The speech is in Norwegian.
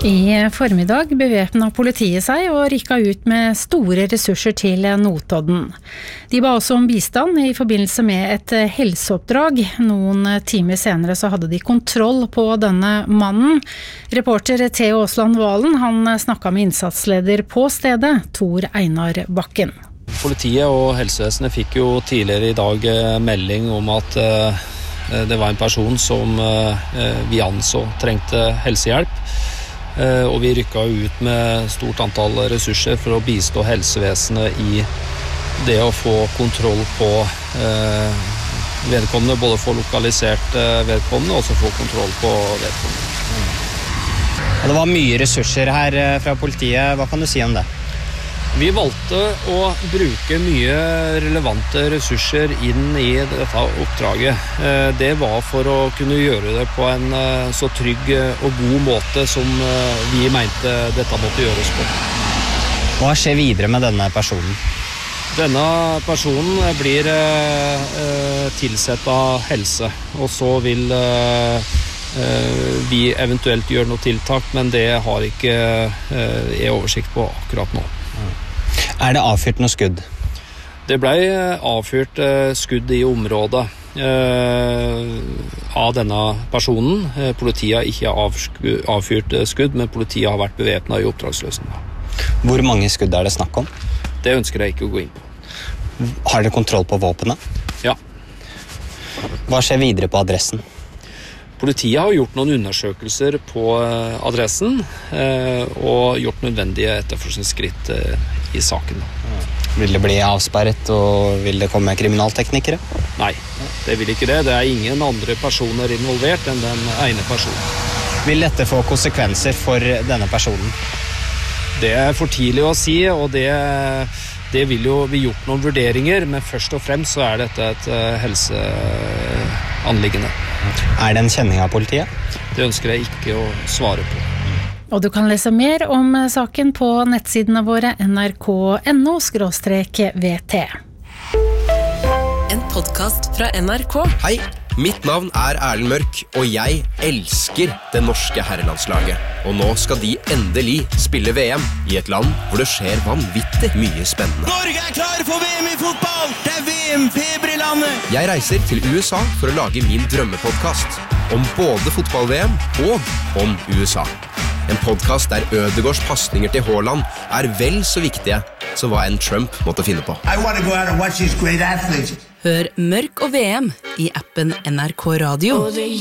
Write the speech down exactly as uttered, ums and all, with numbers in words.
I formiddag bevæpnet politiet seg og rykket ut med store ressurser til Notodden. De ba også om bistand i forbindelse med et helseoppdrag. Noen timer senere så hadde de kontroll på denne mannen. Reporter Theo Åsland Valen, han snakket med innsatsleder på stedet, Tor Einar Bakken. Politiet og helsevesenet fikk jo tidligere i dag melding om at det var en person som vi anså trengte helsehjelp. Og vi rykket ut med stort antall ressurser for å bistå helsevesenet i det å få kontroll på eh, vedkommende, både få lokalisert vedkommende og også få kontroll på vedkommende. Ja, det var mye ressurser her fra politiet. Hva kan du si om det? Vi valgte å bruke mye relevante ressurser inn i dette oppdraget. Det var for å kunne gjøre det på en så trygg og god måte som vi mente dette måtte gjøres på. Hva skjer videre med denne personen? Denne personen blir tilsett av helse, og så vil vi eventuelt gjøre noe tiltak, men det har ikke jeg oversikt på akkurat nå. Er det avfyrt noe skudd? Det ble avfyrt skudd i området av denne personen. Politiet har ikke avfyrt skudd, men politiet har vært bevæpnet i oppdragsløsningen. Hvor mange skudd er det snakk om? Det ønsker jeg ikke å gå inn på. Har dere kontroll på våpenet? Ja. Hva skjer videre på adressen? Politiet har gjort noen undersøkelser på adressen og gjort nødvendige etterforskningsskritt i saken. Vil det bli avsperret, og vil det komme kriminalteknikere? Nei, det vil ikke det. Det er ingen andre personer involvert enn den ene personen. Vil dette få konsekvenser for denne personen? Det er for tidlig å si, og det, det vil jo bli gjort noen vurderinger, men først og fremst så er dette et helseanliggende. Er det en kjenning av politiet? Det ønsker jeg ikke å svare på. Og du kan lese mer om saken på nettsidene våre N R K punktum N O skråstrek V T. En podcast fra N R K. Hei, mitt navn er Erlend Mørk, og jeg elsker det norske herrelandslaget. Og nå skal de endelig spille V M i et land hvor det skjer vanvittig mye spennende. Norge er klar for V M i fotball! Det er V M-feber i landet! Jeg reiser til U S A for å lage min drømmepodcast om både fotball-V M og om U S A. En podcast der Ødegaards passninger til Haaland er vel så viktige som hva en Trump måtte finne på. I want to go out and watch these great athletes. Hør Mørk og V M i appen N R K Radio.